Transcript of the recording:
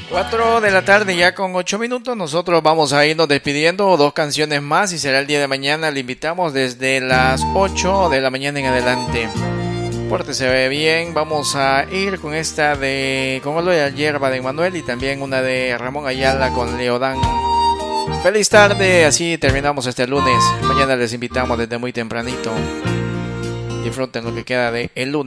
4 de la tarde ya con 8 minutos. Nosotros vamos a irnos despidiendo. 2 canciones más y será el día de mañana. Le invitamos desde las 8 de la mañana en adelante. Pórtese bien. Vamos a ir con esta de Con olor a hierba de Manuel y también una de Ramón Ayala con Leodán. Feliz tarde. Así terminamos este lunes. Mañana les invitamos desde muy tempranito. Disfruten lo que queda de el lunes.